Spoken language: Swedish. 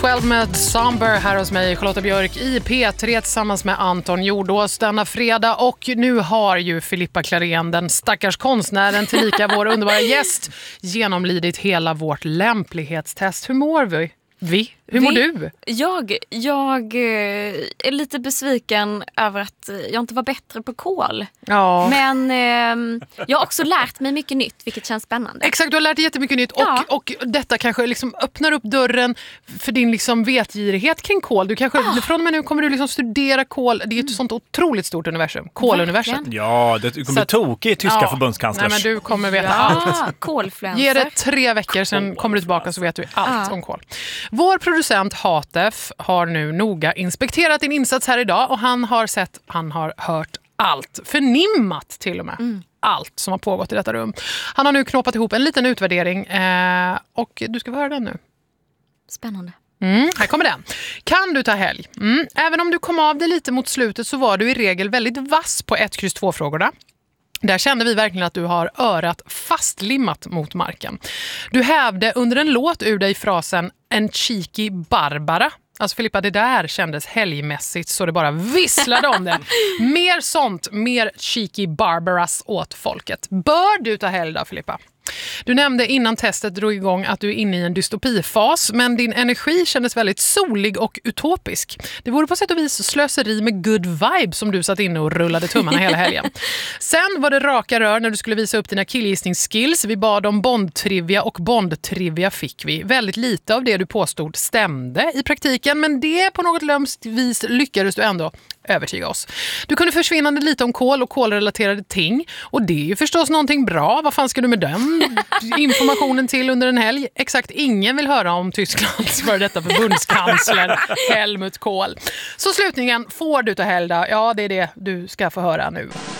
12 med Somber här hos mig, Charlotta Björk i P3 tillsammans med Anton Jordås denna fredag. Och nu har ju Filippa Klarén, den stackars konstnären tillika vår underbara gäst, genomlidit hela vårt lämplighetstest. Hur mår vi? Hur mår du? Jag är lite besviken över att jag inte var bättre på kol. Ja. Men jag har också lärt mig mycket nytt, vilket känns spännande. Exakt, du har lärt dig jättemycket nytt. Och detta kanske liksom öppnar upp dörren för din liksom vetgirighet kring kol. Du kanske, från och med nu kommer du liksom studera kol. Det är ett sånt otroligt stort universum. Koluniversum. Ja, det kommer bli tokig i tyska förbundskanslers. Nej, men du kommer veta allt. Kolfluenser. Ge det 3 veckor, sen kommer du tillbaka så vet du allt om kol. Vår producent Hatef har nu noga inspekterat din insats här idag och han har hört allt, förnimmat till och med. Allt som har pågått i detta rum. Han har nu knåpat ihop en liten utvärdering och du ska få höra den nu. Spännande. Här kommer den. Kan du ta helg? Även om du kom av det lite mot slutet så var du i regel väldigt vass på 1-2-frågorna. Där kände vi verkligen att du har örat fastlimmat mot marken. Du hävde under en låt ur dig frasen en cheeky Barbara. Alltså Filippa, det där kändes helgmässigt så det bara visslade om det. Mer sånt, mer cheeky Barbaras åt folket. Bör du ta helg då, Filippa? Du nämnde innan testet drog igång att du är inne i en dystopifas, men din energi kändes väldigt solig och utopisk. Det vore på sätt och vis slöseri med good vibe som du satt inne och rullade tummarna hela helgen. Sen var det raka rör när du skulle visa upp dina killgissningsskills. Vi bad om Bond-trivia och Bond-trivia fick vi. Väldigt lite av det du påstod stämde i praktiken, men det på något lömskt vis lyckades du ändå övertyga oss. Du kunde försvinnande lite om kol och kolrelaterade ting. Och det är ju förstås någonting bra. Vad fan ska du med den informationen till under en helg? Exakt ingen vill höra om Tysklands för detta förbundskansler Helmut Kohl. Så slutningen, får du ta helg då? Ja, det är det du ska få höra nu.